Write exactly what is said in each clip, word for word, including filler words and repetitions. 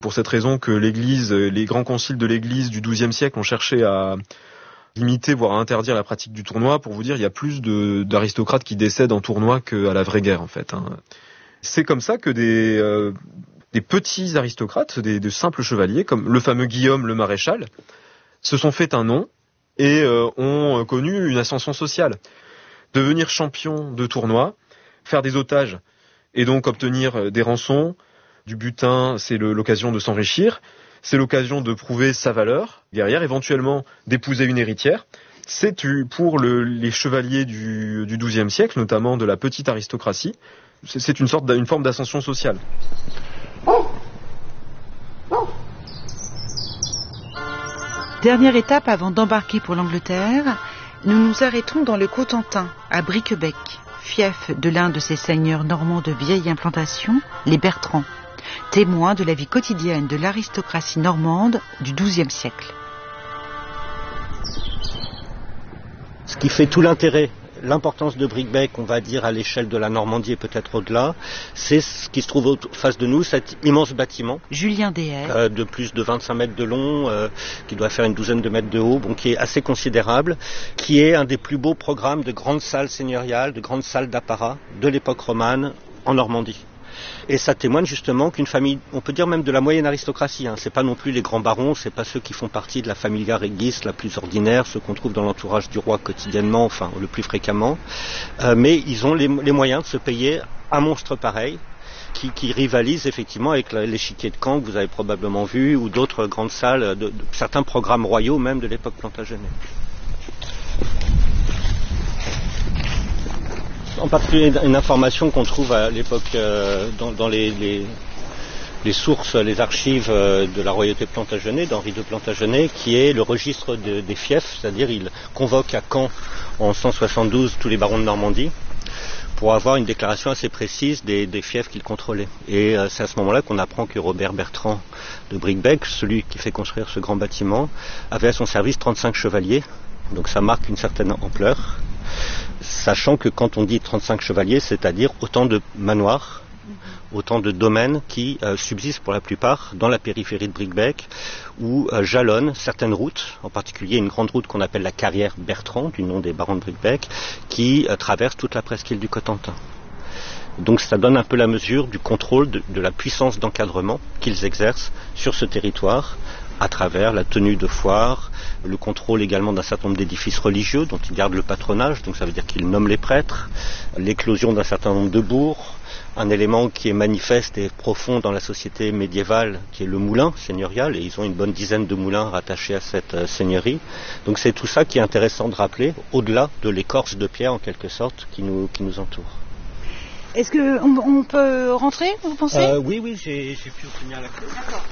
pour cette raison que l'Église, les grands conciles de l'Église du douzième siècle ont cherché à limiter, voire à interdire la pratique du tournoi. Pour vous dire, il y a plus de, d'aristocrates qui décèdent en tournoi qu'à la vraie guerre, en fait. Hein. C'est comme ça que des, euh, des petits aristocrates, des, de simples chevaliers, comme le fameux Guillaume le Maréchal, se sont fait un nom et euh, ont connu une ascension sociale. Devenir champion de tournoi, faire des otages et donc obtenir des rançons, du butin, c'est le, l'occasion de s'enrichir, c'est l'occasion de prouver sa valeur guerrière, éventuellement d'épouser une héritière. C'est pour le, les chevaliers du, du douzième siècle, notamment de la petite aristocratie, c'est, c'est une sorte d'une forme d'ascension sociale. Dernière étape avant d'embarquer pour l'Angleterre, nous nous arrêtons dans le Cotentin, à Briquebec, fief de l'un de ces seigneurs normands de vieille implantation, les Bertrands, témoins de la vie quotidienne de l'aristocratie normande du douzième siècle. Ce qui fait tout l'intérêt, l'importance de Briquebec, on va dire à l'échelle de la Normandie et peut-être au-delà, c'est ce qui se trouve en face de nous, cet immense bâtiment. Julien Dehaye. Euh, de plus de vingt-cinq mètres de long, euh, qui doit faire une douzaine de mètres de haut, bon, qui est assez considérable, qui est un des plus beaux programmes de grandes salles seigneuriales, de grandes salles d'apparat de l'époque romane en Normandie. Et ça témoigne justement qu'une famille, on peut dire même de la moyenne aristocratie, hein, c'est pas non plus les grands barons, c'est pas ceux qui font partie de la familia regis la plus ordinaire, ceux qu'on trouve dans l'entourage du roi quotidiennement, enfin le plus fréquemment, euh, mais ils ont les, les moyens de se payer un monstre pareil, qui, qui rivalise effectivement avec l'échiquier de Caen que vous avez probablement vu, ou d'autres grandes salles, de, de certains programmes royaux même de l'époque Plantagenet. En particulier une information qu'on trouve à l'époque euh, dans, dans les, les, les sources, les archives euh, de la royauté Plantagenet, d'Henri de Plantagenet, qui est le registre de, des fiefs, c'est-à-dire il convoque à Caen en cent soixante-douze tous les barons de Normandie pour avoir une déclaration assez précise des, des fiefs qu'il contrôlait. Et euh, c'est à ce moment-là qu'on apprend que Robert Bertrand de Briquebec, celui qui fait construire ce grand bâtiment, avait à son service trente-cinq chevaliers, donc ça marque une certaine ampleur. Sachant que quand on dit trente-cinq chevaliers, c'est-à-dire autant de manoirs, autant de domaines qui euh, subsistent pour la plupart dans la périphérie de Briquebec, où euh, jalonnent certaines routes, en particulier une grande route qu'on appelle la carrière Bertrand, du nom des barons de Briquebec, qui euh, traverse toute la presqu'île du Cotentin. Donc ça donne un peu la mesure du contrôle de, de la puissance d'encadrement qu'ils exercent sur ce territoire, à travers la tenue de foires, le contrôle également d'un certain nombre d'édifices religieux dont ils gardent le patronage, donc ça veut dire qu'ils nomment les prêtres, l'éclosion d'un certain nombre de bourgs, un élément qui est manifeste et profond dans la société médiévale qui est le moulin seigneurial, et ils ont une bonne dizaine de moulins rattachés à cette euh, seigneurie. Donc c'est tout ça qui est intéressant de rappeler, au-delà de l'écorce de pierre en quelque sorte qui nous, qui nous entoure. Est-ce qu'on on peut rentrer, vous pensez ? euh, Oui, oui, j'ai, j'ai pu obtenir la clé. D'accord.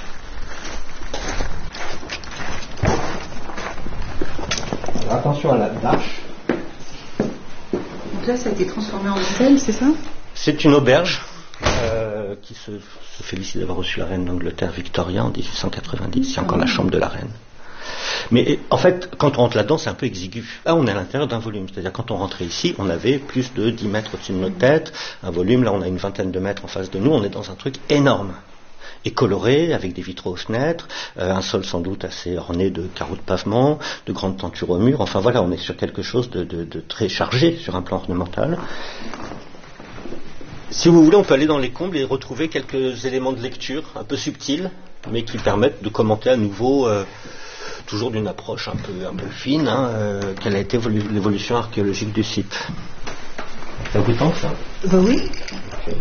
Attention à la marche. Donc là, ça a été transformé en hôtel, c'est ça ? C'est une auberge euh, qui se, se félicite d'avoir reçu la reine d'Angleterre Victoria en dix-huit cent quatre-vingt-dix. Il y a encore la chambre de la reine. Mais en fait, quand on rentre là-dedans, c'est un peu exigu. Là, on est à l'intérieur d'un volume. C'est-à-dire, quand on rentrait ici, on avait plus de dix mètres au-dessus de notre tête. Un volume, là, on a une vingtaine de mètres en face de nous. On est dans un truc énorme. Et coloré, avec des vitraux aux fenêtres, euh, un sol sans doute assez orné de carreaux de pavement, de grandes tentures au mur. Enfin voilà, on est sur quelque chose de, de, de très chargé sur un plan ornemental. Si vous voulez, on peut aller dans les combles et retrouver quelques éléments de lecture un peu subtils, mais qui permettent de commenter à nouveau, euh, toujours d'une approche un peu, un peu fine, hein, euh, quelle a été l'évolution archéologique du site. Ça vous tente, ça ? Bah oui. Okay.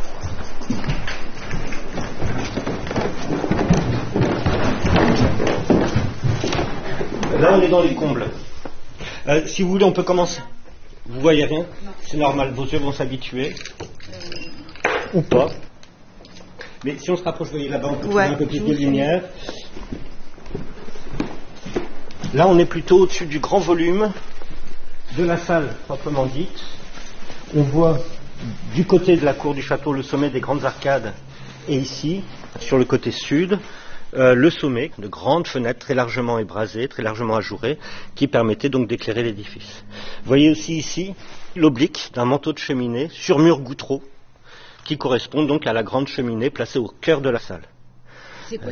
Là, on est dans les combles. Euh, si vous voulez, on peut commencer. Vous voyez rien ? C'est normal, vos yeux vont s'habituer. Ou pas. Mais si on se rapproche, vous voyez là-bas, on peut trouver ouais, un peu plus de lumière. Là, on est plutôt au-dessus du grand volume de la salle proprement dite. On voit du côté de la cour du château le sommet des grandes arcades, et ici, sur le côté sud, Euh, le sommet, de grandes fenêtres très largement ébrasées, très largement ajourées, qui permettaient donc d'éclairer l'édifice. Vous voyez aussi ici l'oblique d'un manteau de cheminée sur mur goutreau, qui correspond donc à la grande cheminée placée au cœur de la salle.